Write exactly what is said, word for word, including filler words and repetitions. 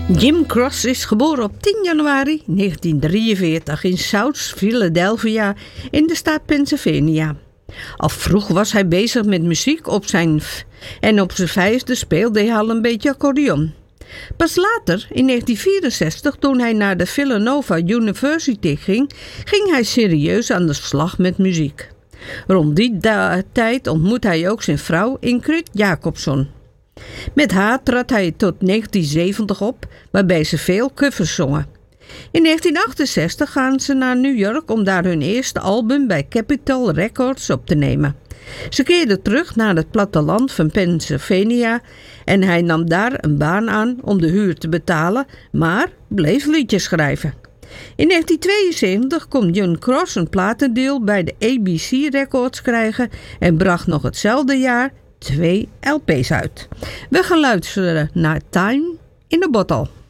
Jim Cross is geboren op tien januari negentien drieënveertig in South Philadelphia in de staat Pennsylvania. Al vroeg was hij bezig met muziek op zijn v- en op zijn vijfde speelde hij al een beetje accordeon. Pas later, in negentien vierenzestig, toen hij naar de Villanova University ging, ging hij serieus aan de slag met muziek. Rond die da- tijd ontmoette hij ook zijn vrouw Ingrid Jacobson. Met haar trad hij tot negentien zeventig op, waarbij ze veel covers zongen. In negentien achtenzestig gaan ze naar New York om daar hun eerste album bij Capitol Records op te nemen. Ze keerden terug naar het platteland van Pennsylvania en hij nam daar een baan aan om de huur te betalen, maar bleef liedjes schrijven. In negentien tweeënzeventig kon Jim Cross een platendeal bij de A B C Records krijgen en bracht nog hetzelfde jaar twee L P's uit. We gaan luisteren naar Time in a Bottle.